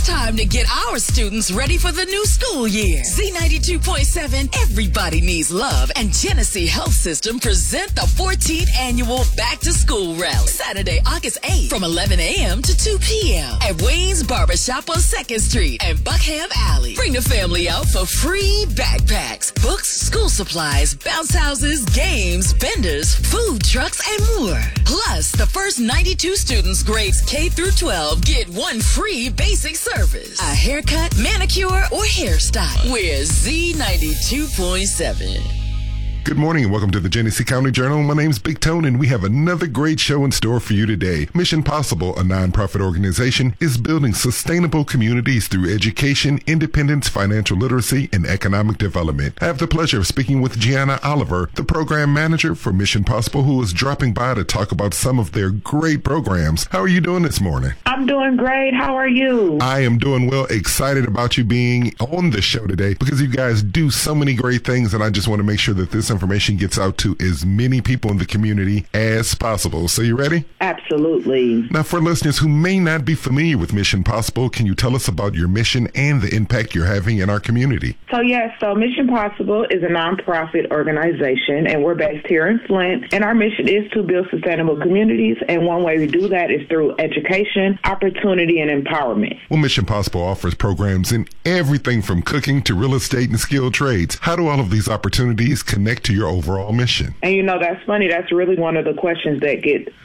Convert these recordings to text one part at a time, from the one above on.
It's time to get our students ready for the new school year. Z92.7, Everybody Needs Love, and Genesee Health System present the 14th annual Back to School Rally. Saturday, August 8th from 11 a.m. to 2 p.m. at Wayne's Barbershop on 2nd Street and Buckham Alley. Bring the family out for free backpacks, books, school supplies, bounce houses, games, vendors, food trucks, and more. Plus, the first 92 students grades K through 12 get one free basic service, a haircut, manicure, or hairstyle. We're Z92.7. Good morning and welcome to the Genesee County Journal. My name's Big Tone and we have another great show in store for you today. Mission Possible, a nonprofit organization, is building sustainable communities through education, independence, financial literacy, and economic development. I have the pleasure of speaking with Gianna Oliver, the program manager for Mission Possible, who is dropping by to talk about some of their great programs. How are you doing this morning? I'm doing great. How are you? I am doing well. Excited about you being on the show today because you guys do so many great things, and I just want to make sure that this information gets out to as many people in the community as possible. So you ready? Absolutely. Now, for listeners who may not be familiar with Mission Possible, can you tell us about your mission and the impact you're having in our community? So Mission Possible is a nonprofit organization, and we're based here in Flint, and our mission is to build sustainable communities, and one way we do that is through education, opportunity, and empowerment. Well, Mission Possible offers programs in everything from cooking to real estate and skilled trades. How do all of these opportunities connect to your overall mission? And that's funny. That's really one of the questions that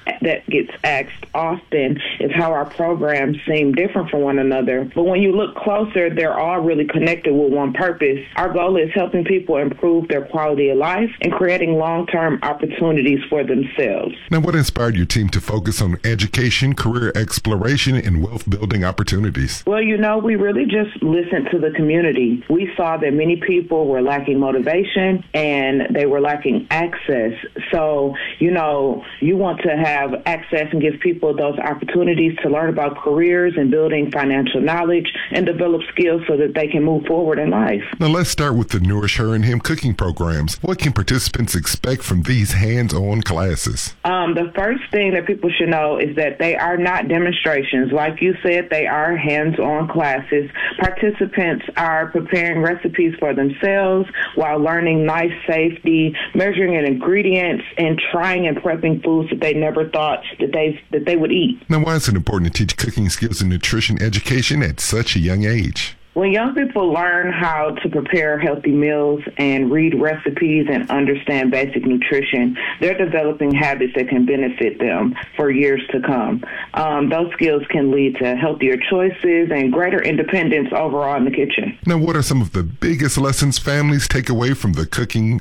gets asked often, is how our programs seem different from one another. But when you look closer, they're all really connected with one purpose. Our goal is helping people improve their quality of life and creating long-term opportunities for themselves. Now, what inspired your team to focus on education, career exploration, and wealth-building opportunities? Well, we really just listened to the community. We saw that many people were lacking motivation and they were lacking access. So, you want to have access and give people those opportunities to learn about careers and building financial knowledge and develop skills so that they can move forward in life. Now, let's start with the Nourish Her and Him cooking programs. What can participants expect from these hands-on classes? The first thing that people should know is that they are not demonstrations. Like you said, they are hands-on classes. Participants are preparing recipes for themselves while learning knife safety, measuring ingredients, and trying and prepping foods that they never thought that they would eat. Now, why is it important to teach cooking skills and nutrition education at such a young age? When young people learn how to prepare healthy meals and read recipes and understand basic nutrition, they're developing habits that can benefit them for years to come. Those skills can lead to healthier choices and greater independence overall in the kitchen. Now, what are some of the biggest lessons families take away from the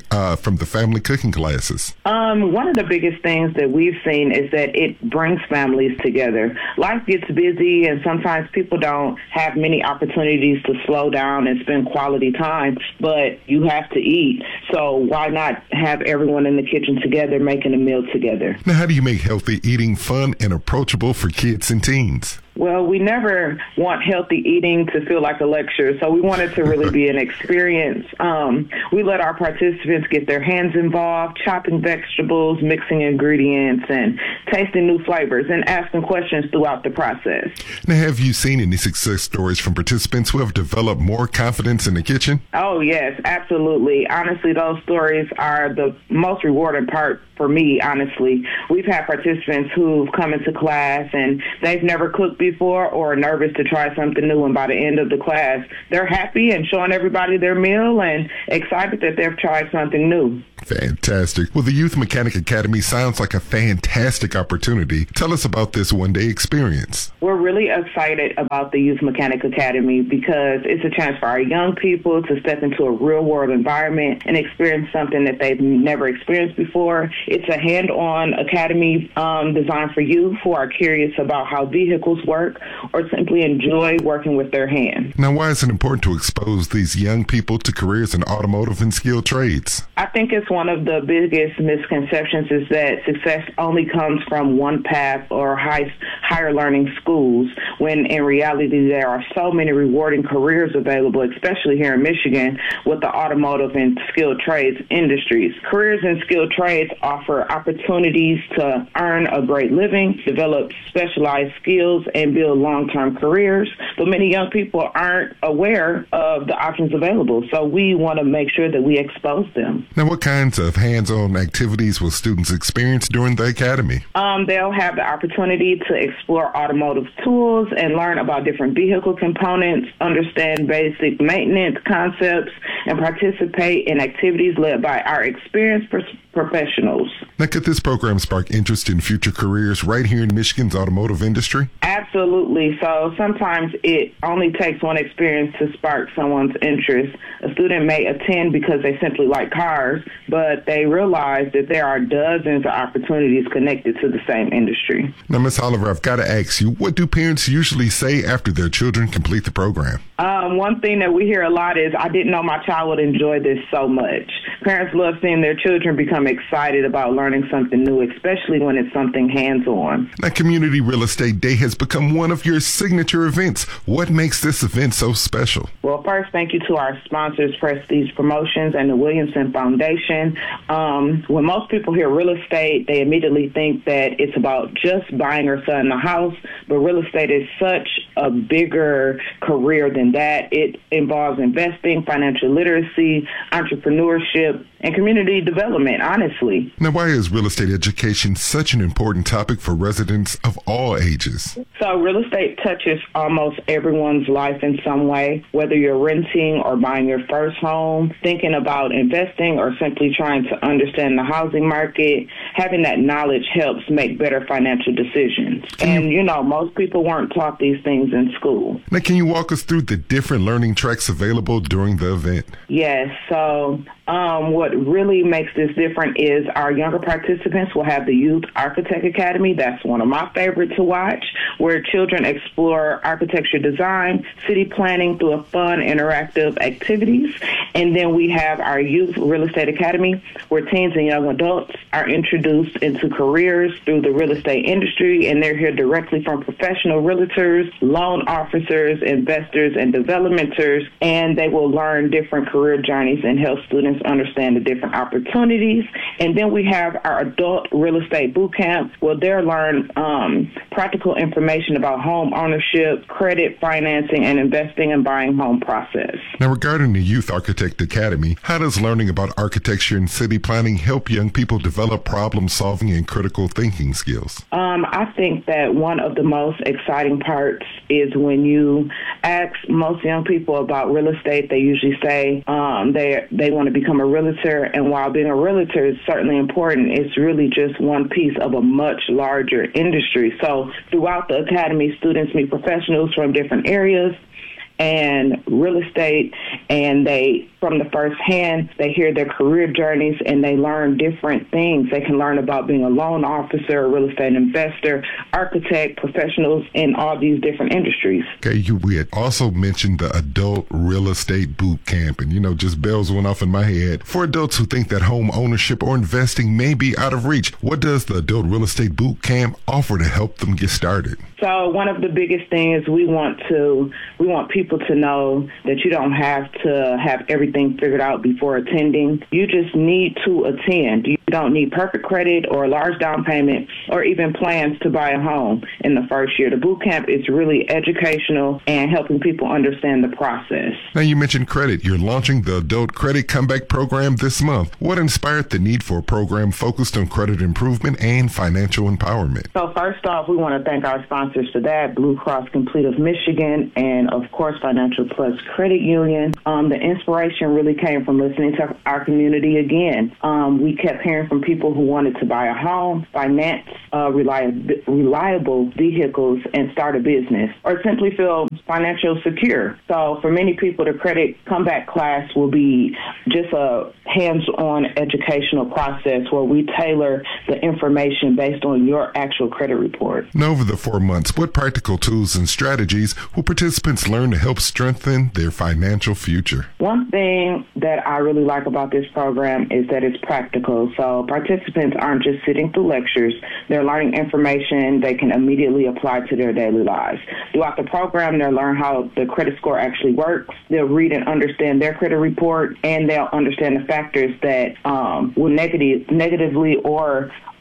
family cooking classes? One of the biggest things that we've seen is that it brings families together. Life gets busy, and sometimes people don't have many opportunities to slow down and spend quality time, but you have to eat. So why not have everyone in the kitchen together making a meal together? Now, how do you make healthy eating fun and approachable for kids and teens? Well, we never want healthy eating to feel like a lecture, so we want it to really be an experience. We let our participants get their hands involved, chopping vegetables, mixing ingredients, and tasting new flavors, and asking questions throughout the process. Now, have you seen any success stories from participants who have developed more confidence in the kitchen? Oh, yes, absolutely. Honestly, those stories are the most rewarding part for me, honestly. We've had participants who've come into class and they've never cooked before or are nervous to try something new, and by the end of the class, they're happy and showing everybody their meal and excited that they've tried something new. Fantastic. Well, the Youth Mechanic Academy sounds like a fantastic opportunity. Tell us about this one-day experience. We're really excited about the Youth Mechanic Academy because it's a chance for our young people to step into a real-world environment and experience something that they've never experienced before. It's a hand-on academy designed for youth who are curious about how vehicles work or simply enjoy working with their hands. Now, why is it important to expose these young people to careers in automotive and skilled trades? I think it's one of the biggest misconceptions is that success only comes from one path or higher learning schools, when in reality there are so many rewarding careers available, especially here in Michigan with the automotive and skilled trades industries. Careers in skilled trades offer opportunities to earn a great living, develop specialized skills, and and build long-term careers. But many young people aren't aware of the options available, so we want to make sure that we expose them. Now, what kinds of hands-on activities will students experience during the academy? They'll have the opportunity to explore automotive tools and learn about different vehicle components, understand basic maintenance concepts, and participate in activities led by our experienced professionals. Now, could this program spark interest in future careers right here in Michigan's automotive industry? Absolutely. So sometimes it only takes one experience to spark someone's interest. A student may attend because they simply like cars, but they realize that there are dozens of opportunities connected to the same industry. Now, Ms. Oliver, I've got to ask you, what do parents usually say after their children complete the program? One thing that we hear a lot is, I didn't know my child would enjoy this so much. Parents love seeing their children become excited about learning something new, especially when it's something hands-on. Now, Community Real Estate Day has become one of your signature events. What makes this event so special? Well, first, thank you to our sponsors, Prestige Promotions and the Williamson Foundation. When most people hear real estate, they immediately think that it's about just buying or selling a house, but real estate is such a bigger career than that. It involves investing, financial literacy, entrepreneurship, and community development, honestly. Now, why is real estate education such an important topic for residents of all ages? So real estate touches almost everyone's life in some way, whether you're renting or buying your first home, thinking about investing, or simply trying to understand the housing market. Having that knowledge helps make better financial decisions. And, most people weren't taught these things in school. Now, can you walk us through the different learning tracks available during the event? Yes. So what really makes this different is our younger participants will have the Youth Architect Academy. That's one of my favorites to watch, where children explore architecture design, city planning through a fun, interactive activities. And then we have our Youth Real Estate Academy, where teens and young adults are introduced into careers through the real estate industry, and they're here directly from professional realtors, loan officers, investors, and developers, and they will learn different career journeys and help students understand the different opportunities. And then we have our Adult Real Estate Boot Camp, where they'll learn practical information about home ownership, credit, financing, and investing and buying home process. Now, regarding the Youth Architect Academy, how does learning about architecture and city planning help young people develop problem-solving and critical thinking skills? I think that one of the most exciting parts is when you ask most young people about real estate, they usually say they want to become a realtor. And while being a realtor is certainly important, it's really just one piece of a much larger industry. So throughout the academy, students meet professionals from different areas and real estate, and they, from the first hand, they hear their career journeys and they learn different things. They can learn about being a loan officer, a real estate investor, architect, professionals in all these different industries. Okay, we had also mentioned the Adult Real Estate Boot Camp, and just bells went off in my head. For adults who think that home ownership or investing may be out of reach, what does the Adult Real Estate Boot Camp offer to help them get started? So one of the biggest things we want people to know that you don't have to have everything figured out before attending. You just need to attend. You don't need perfect credit or a large down payment or even plans to buy a home in the first year. The boot camp is really educational and helping people understand the process. Now, you mentioned credit. You're launching the Adult Credit Comeback Program this month. What inspired the need for a program focused on credit improvement and financial empowerment? So first off, we want to thank our sponsors for that, Blue Cross Complete of Michigan and, of course, Financial Plus Credit Union. The inspiration really came from listening to our community again. We kept hearing from people who wanted to buy a home, finance reliable vehicles, and start a business, or simply feel financially secure. So for many people, the Credit Comeback class will be just a hands-on educational process where we tailor the information based on your actual credit report. Now, over the 4 months, what practical tools and strategies will participants learn to help strengthen their financial future? One thing that I really like about this program is that it's practical. So participants aren't just sitting through lectures. They're learning information they can immediately apply to their daily lives. Throughout the program, they'll learn how the credit score actually works. They'll read and understand their credit report, and they'll understand the factors that will negatively or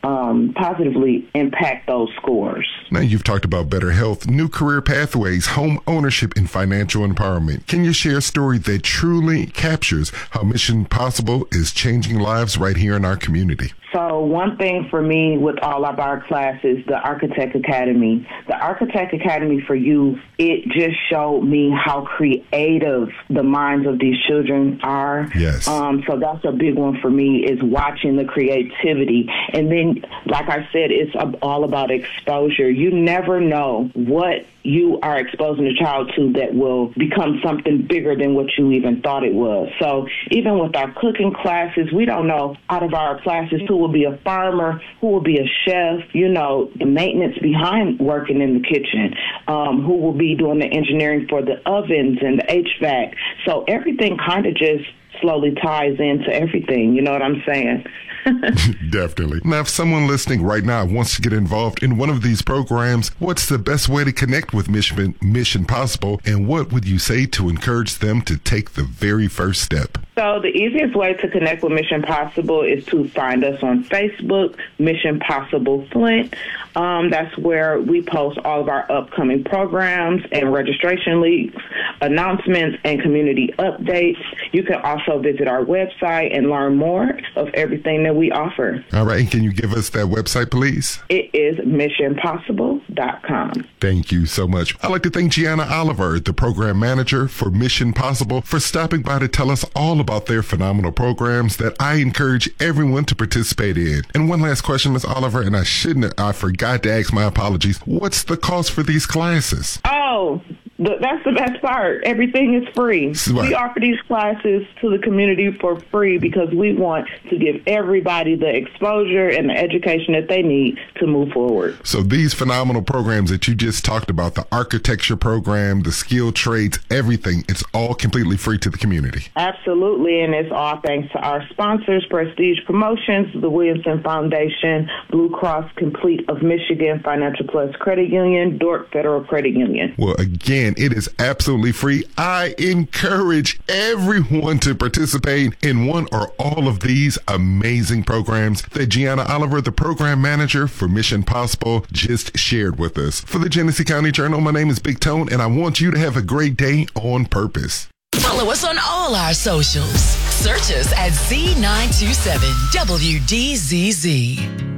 positively impact those scores. Now, you've talked about better health, new career pathways, home ownership, and financial empowerment. Can you share a story that truly captures how Mission Possible is changing lives right here in our community? So one thing for me with all of our classes, the Architect Academy. The Architect Academy for Youth, it just showed me how creative the minds of these children are. Yes. So that's a big one for me, is watching the creativity. And then, like I said, it's all about exposure. You never know what you are exposing a child to that will become something bigger than what you even thought it was. So even with our cooking classes, we don't know out of our classes who will be a farmer, who will be a chef, the maintenance behind working in the kitchen, who will be doing the engineering for the ovens and the HVAC. So everything kind of just slowly ties into everything. You know what I'm saying? Definitely. Now, if someone listening right now wants to get involved in one of these programs, what's the best way to connect with Mission Possible, and what would you say to encourage them to take the very first step? So the easiest way to connect with Mission Possible is to find us on Facebook, Mission Possible Flint. That's where we post all of our upcoming programs and registration links, announcements, and community updates. You can also visit our website and learn more of everything that we offer. All right. And can you give us that website, please? It is missionpossible.com. Thank you so much. I'd like to thank Gianna Oliver, the program manager for Mission Possible, for stopping by to tell us all about their phenomenal programs that I encourage everyone to participate in. And one last question, Ms. Oliver, and I forgot to ask, my apologies. What's the cost for these classes? Oh, that's the best part. Everything is free. Right. We offer these classes to the community for free because we want to give everybody the exposure and the education that they need to move forward. So these phenomenal programs that you just talked about, the architecture program, the skilled trades, everything, it's all completely free to the community. Absolutely, and it's all thanks to our sponsors, Prestige Promotions, the Williamson Foundation, Blue Cross Complete of Michigan, Financial Plus Credit Union, Dork Federal Credit Union. Well, again, it is absolutely free. I encourage everyone to participate in one or all of these amazing programs that Gianna Oliver, the program manager for Mission Possible, just shared with us. For the Genesee County Journal, my name is Big Tone, and I want you to have a great day on purpose. Follow us on all our socials. Search us at Z927 WDZZ.